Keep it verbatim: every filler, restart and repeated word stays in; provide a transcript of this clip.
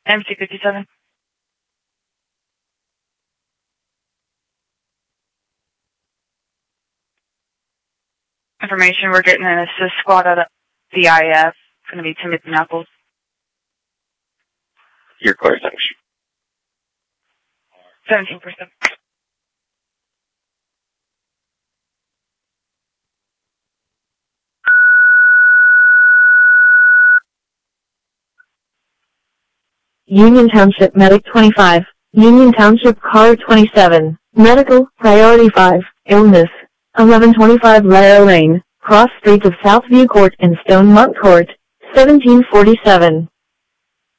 M C fifty-seven. Information, we're getting an assist squad out of the I F. It's going to be Timothy Knuckles. Your clear section. seventeen percent. Union Township Medic twenty-five. Union Township Car twenty-seven. Medical, Priority five. Illness. eleven twenty-five Lair Lane, cross streets of Southview Court and Stonemont Court. seventeen forty-seven.